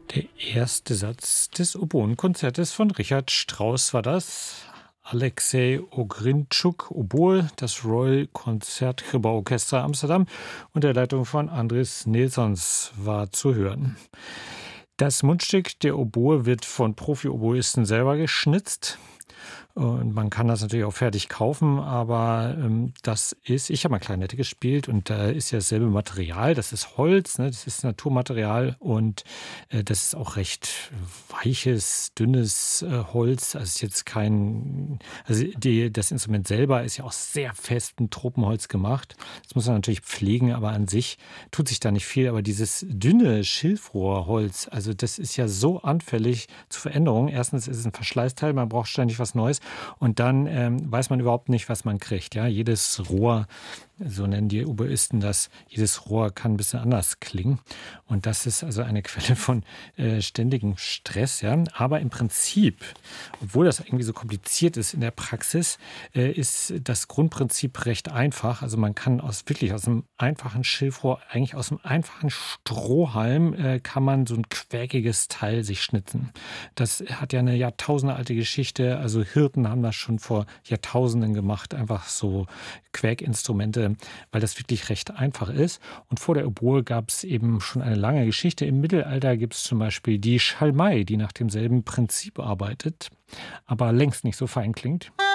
Der erste Satz des Oboenkonzertes von Richard Strauss war das. Alexei Ogrinchuk, Oboe, das Royal Concertgebouworchester Amsterdam unter der Leitung von Andris Nelsons war zu hören. Das Mundstück der Oboe wird von Profi-Oboisten selber geschnitzt. Und man kann das natürlich auch fertig kaufen, aber ich habe mal Klarinette gespielt und da ist ja dasselbe Material, das ist Holz, ne, das ist Naturmaterial und das ist auch recht weiches, dünnes Holz. Also ist jetzt das Instrument selber ist ja aus sehr festem Tropenholz gemacht. Das muss man natürlich pflegen, aber an sich tut sich da nicht viel. Aber dieses dünne Schilfrohrholz, also das ist ja so anfällig zu Veränderungen. Erstens ist es ein Verschleißteil, man braucht ständig was Neues. Und dann weiß man überhaupt nicht, was man kriegt. Ja? Jedes Rohr, so nennen die Oboisten das, jedes Rohr kann ein bisschen anders klingen. Und das ist also eine Quelle von ständigem Stress. Ja? Aber im Prinzip, obwohl das irgendwie so kompliziert ist in der Praxis, ist das Grundprinzip recht einfach. Also man kann wirklich aus einem einfachen Schilfrohr, eigentlich aus einem einfachen Strohhalm, kann man so ein quäkiges Teil sich schnitzen. Das hat ja eine jahrtausendealte Geschichte. Also Hirten haben das schon vor Jahrtausenden gemacht, einfach so Quäkinstrumente, weil das wirklich recht einfach ist. Und vor der Oboe gab es eben schon eine lange Geschichte. Im Mittelalter gibt es zum Beispiel die Schalmei, die nach demselben Prinzip arbeitet, aber längst nicht so fein klingt.